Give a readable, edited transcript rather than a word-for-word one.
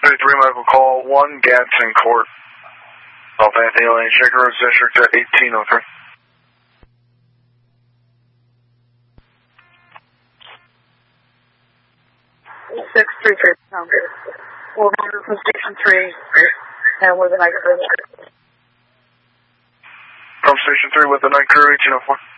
3 medical call 1, Gadsden Court. South Anthony Lane, Shaker Road District at 1803. 633 pound. We'll move from Station 3 and with the night crew. From Station 3 with the night crew, 1804.